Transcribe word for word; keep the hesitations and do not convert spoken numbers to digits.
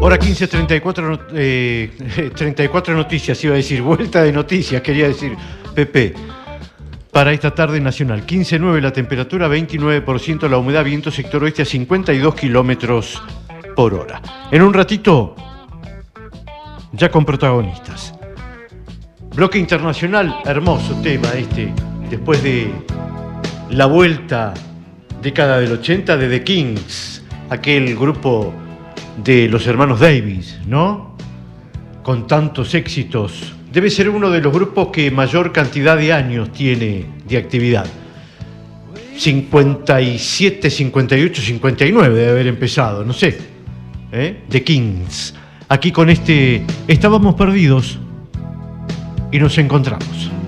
Hora quince, treinta y cuatro, eh, treinta y cuatro noticias, iba a decir, vuelta de noticias, quería decir, Pepe. Para esta tarde nacional, quince nueve la temperatura, veintinueve por ciento la humedad, viento sector oeste a cincuenta y dos kilómetros por hora. En un ratito, ya con protagonistas. Bloque internacional, hermoso tema este, después de la vuelta década del ochenta de The Kings, aquel grupo de los hermanos Davis, ¿no? Con tantos éxitos. Debe ser uno de los grupos que mayor cantidad de años tiene de actividad. cincuenta y siete, cincuenta y ocho, cincuenta y nueve debe haber empezado, no sé. ¿Eh? The Kings. Aquí con este Estábamos perdidos y nos encontramos.